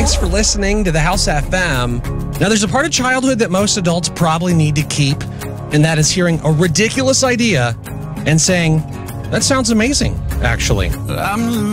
Thanks for listening to the House FM. Now, there's a part of childhood that most adults probably need to keep, and that is hearing a ridiculous idea and saying, that sounds amazing, actually.